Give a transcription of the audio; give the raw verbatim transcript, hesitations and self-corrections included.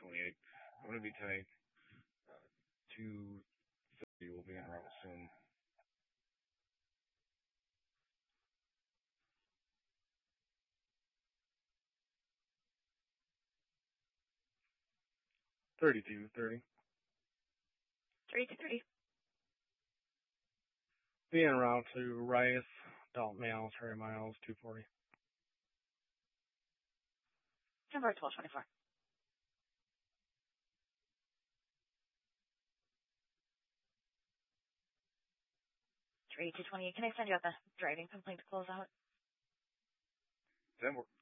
twenty-eight. I'm going to be tight. Uh, two thirty will be en route soon. thirty-two thirty. thirty-two thirty. Be en route to Rice, Dalton Miles, Harry Miles, two forty. Number twelve twenty-four. three two twenty-eight. Can I send you out the driving complaint to close out? That work.